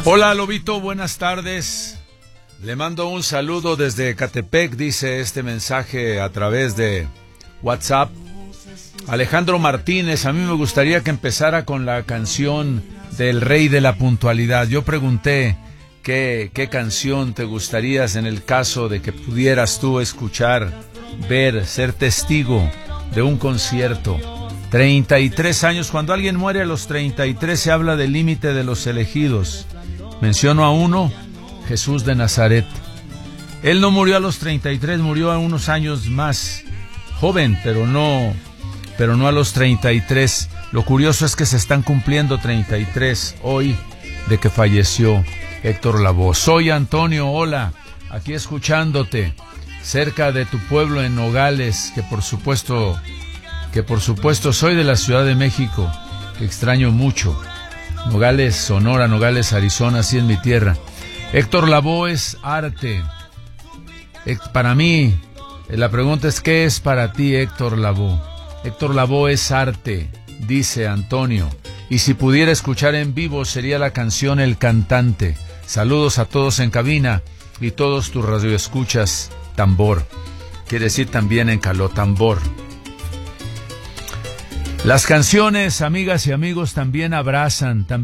Hola Lobito, buenas tardes. Le mando un saludo desde Ecatepec, dice este mensaje a través de WhatsApp. Alejandro Martínez, a mí me gustaría que empezara con la canción del Rey de la Puntualidad. Yo pregunté qué canción te gustaría en el caso de que pudieras tú escuchar, ver, ser testigo de un concierto. 33 años, cuando alguien muere a los 33 se habla del límite de los elegidos. Menciono a uno, Jesús de Nazaret. Él no murió a los 33, murió a unos años más joven, pero no a los 33. Lo curioso es que se están cumpliendo 33 hoy de que falleció Héctor Lavoe. Soy Antonio, hola, aquí escuchándote, cerca de tu pueblo en Nogales, que por supuesto soy de la Ciudad de México, que extraño mucho. Nogales, Sonora, Nogales, Arizona, así es mi tierra. Héctor Lavoe es arte. Para mí, la pregunta es, ¿qué es para ti Héctor Lavoe? Héctor Lavoe es arte, dice Antonio. Y si pudiera escuchar en vivo sería la canción El Cantante. Saludos a todos en cabina y todos tus radioescuchas. Tambor. Quiere decir también en caló, tambor. Las canciones, amigas y amigos, también abrazan,